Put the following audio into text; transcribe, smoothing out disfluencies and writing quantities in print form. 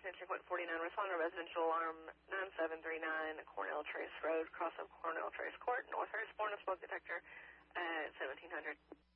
attention, point 49, respond to residential alarm 9739, Cornell Trace Road, cross of Cornell Trace Court, north, respond to smoke detector at 1700.